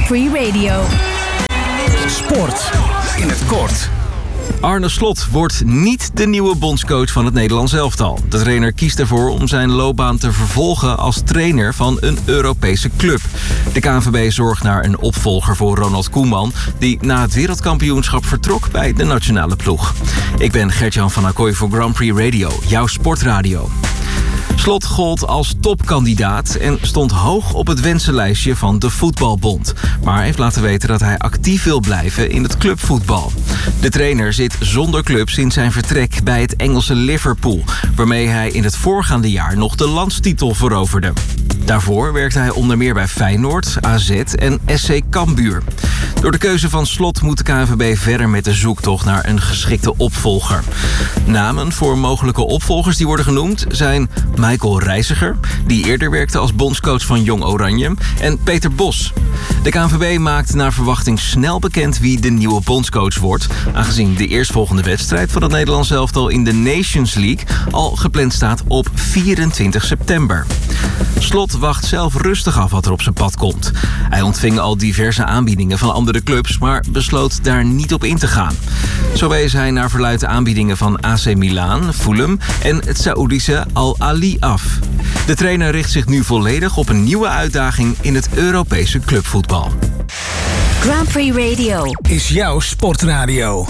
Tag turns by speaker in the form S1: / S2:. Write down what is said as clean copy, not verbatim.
S1: Prix Radio.
S2: Sport in het kort.
S3: Arne Slot wordt niet de nieuwe bondscoach van het Nederlands elftal. De trainer kiest ervoor om zijn loopbaan te vervolgen als trainer van een Europese club. De KNVB zorgt naar een opvolger voor Ronald Koeman, die na het wereldkampioenschap vertrok bij de nationale ploeg. Ik ben Gert-Jan van Acquoy voor Grand Prix Radio, jouw sportradio. Slot gold als topkandidaat en stond hoog op het wensenlijstje van de Voetbalbond. Maar heeft laten weten dat hij actief wil blijven in het clubvoetbal. De trainer zit zonder club sinds zijn vertrek bij het Engelse Liverpool, waarmee hij in het voorgaande jaar nog de landstitel veroverde. Daarvoor werkte hij onder meer bij Feyenoord, AZ en SC Cambuur. Door de keuze van Slot moet de KNVB verder met de zoektocht naar een geschikte opvolger. Namen voor mogelijke opvolgers die worden genoemd zijn Michael Reiziger, die eerder werkte als bondscoach van Jong Oranje, en Peter Bos. De KNVB maakt naar verwachting snel bekend wie de nieuwe bondscoach wordt, aangezien de eerstvolgende wedstrijd van het Nederlands elftal in de Nations League al gepland staat op 24 september. Slot wacht zelf rustig af wat er op zijn pad komt. Hij ontving al diverse aanbiedingen van andere clubs, maar besloot daar niet op in te gaan. Zo wees hij naar verluidt de aanbiedingen van AC Milan, Fulham en het Saoedische Al Ahly af. De trainer richt zich nu volledig op een nieuwe uitdaging in het Europese clubvoetbal.
S1: Grand Prix Radio
S2: Is jouw sportradio.